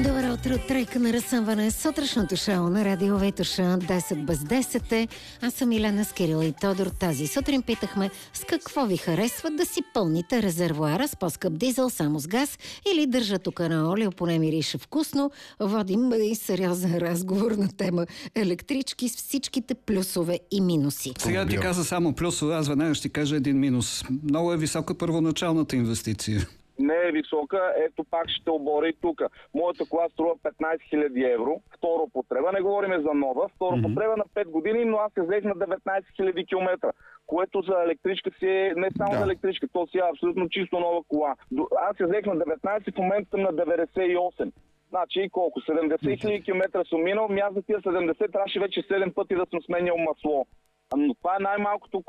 Добро утро, тройка на разсъмване. Сутрешното шоу на Радио Витоша, 10 без 10 е. Аз съм Илена с Кирил и Тодор. Тази сутрин питахме с какво ви харесва да си пълните резервоара с по-скъп дизел само с газ или държа тук на олио, поне мирише вкусно. Водим и сериозен разговор на тема електрички с всичките плюсове и минуси. Сега ти каза само плюсове, аз веднага ще кажа един минус. Много е висока първоначалната инвестиция. Не е висока, ето пак ще оборя и тук. Моята кола струва 15 000 евро, втора употреба, не говорим за нова, втора употреба на 5 години, но аз се взех на 19 000 км, което за електричка си е, не само за електричка, то си е абсолютно чисто нова кола. Аз се взех на 19, в момента съм на 98. Значи колко? 70 000 км съм минал, аз за тия 70 трябваше вече 7 пъти да съм сменял масло. Но това е най-малкото,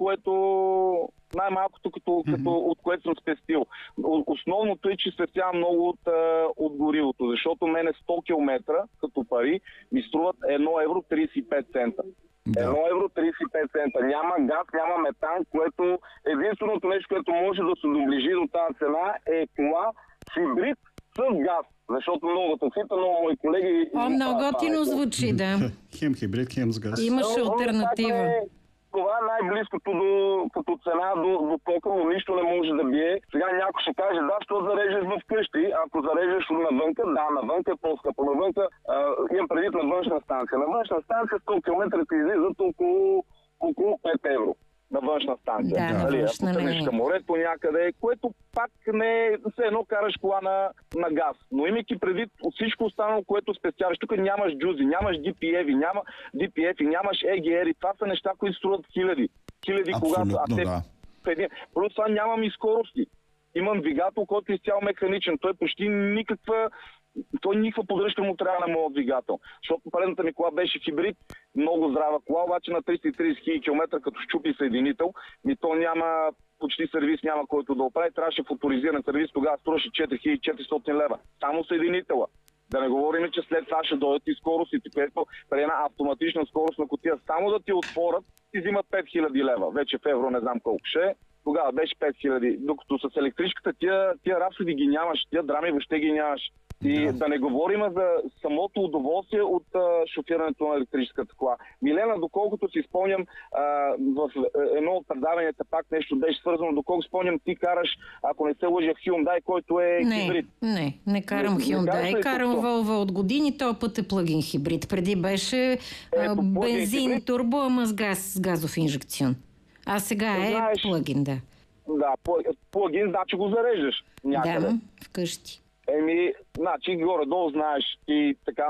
от което съм спестил. Основното е, че спестявам много от горивото, защото мене 100 км като пари ми струват 1 евро 35 цента. 1 евро 35 цента. Няма газ, няма метан, което единственото нещо, което може да се доближи до тази цена е кола хибрид с газ. Защото новата сита, много мои колеги... Много готино звучи, да. Хем хибрид, хем с газ. Имаше алтернатива. Това е най-близкото като цена до тока, но нищо не може да бие. Сега някой ще каже, да, що зарежеш вкъщи. Ако зарежеш навънка, да, навънка е по-скъпо. Навънка имам предвид на външна станция. На външна станция 100 км ти излизат около 5 евро. На външна станция. Да, на външна ако тръгнеш към морето някъде, което пак не е все едно караш кола на газ. Но имайки предвид от всичко останало, което спестяваш, тук нямаш джузи, нямаш DPF-и, нямаш EGR-и. Това са неща, които струват хиляди. Абсолютно, да. Плюс това нямам и скорости. Имам двигател, който е изцяло механичен. Той почти никаква поддръжка му трябва на моят двигател. Защото предната ми кола беше хибрид, много здрава кола, обаче на 330 000 км, като щупи съединител, то няма почти сервис, няма който да оправи. Трябваше в авторизиран сервис, тогава струваше 4400 лева. Само съединителя. Да не говорим, че след това ще дойдат и скоростите, което при една автоматична скорост на кутия само да ти отворят, ти взимат 5000 лева. Вече в евро не знам колко ще е. Тогава беше 5000. Докато с електричката тия разходи ги нямаш, тия драми въобще ги нямаш. И да не говорим за самото удоволствие от шофирането на електрическата кола. Милена, доколкото си спомням, в едно от предаванията пак нещо беше свързано, доколко спомням, ти караш, ако не се лъжа, Hyundai, който е хибрид. Не карам Hyundai, карам Volvo от години, този път е плагин хибрид. Преди беше бензин, турбо, ама с газов инжекцион. А сега е плагин, да. Да, плагин, значи го зареждаш някъде. Да, вкъщи. Значи горе-долу знаеш и така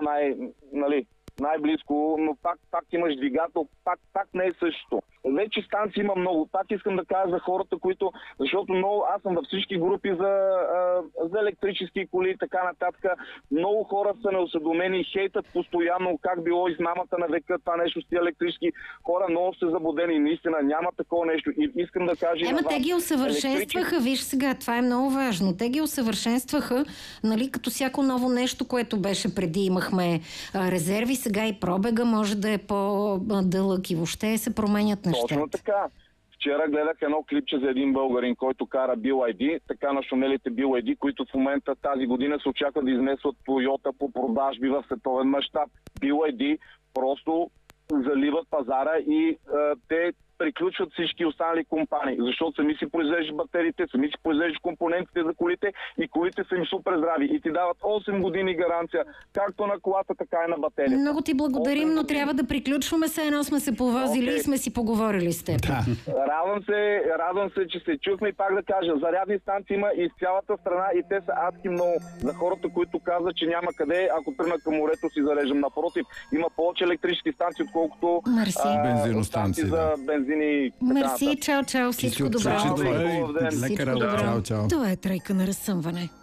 най-близко, но пак имаш двигател, пак не е същото. Вече станции има много. Пак искам да кажа за хората, които... Защото аз съм във всички групи за електрически коли и така нататък. Много хора са неосъдомени, хейтат постоянно как било измамата на века, това нещо с тия електрически хора. Много са заблудени. Наистина няма такова нещо. И искам да кажа... Те ги усъвършенстваха, виж сега, това е много важно. Те ги усъвършенстваха, като всяко ново нещо, което беше преди. Имахме резерви, сега и пробега може да е по-дълъг и въобще се променят нещата. Точно така. Вчера гледах едно клипче за един българин, който кара BYD, така нашумелите BYD, които в момента тази година се очаква да изместват Toyota по продажби в световен мащаб. BYD просто заливат пазара и те приключват всички останали компании, защото сами си произвеждаш батериите, сами си произвеждаш компонентите за колите и колите са им супер здрави и ти дават 8 години гаранция, както на колата, така и на батерията. Много ти благодарим, но трябва да приключваме, все едно сме се повозили и сме си поговорили с теб. Радвам се, че се чухме и пак да кажа, зарядни станции има из цялата страна и те са адски много. За хората, които казват, че няма къде, ако тръгна към морето си зареждам. Напротив, има повече електрически станции, отколкото бензиностанции за бензин. Мерси, чао, всичко добро. Лека работа, чао. Това е тройка на разсъмване.